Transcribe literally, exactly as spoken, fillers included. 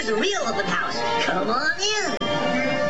Here's a real open house. Come on in.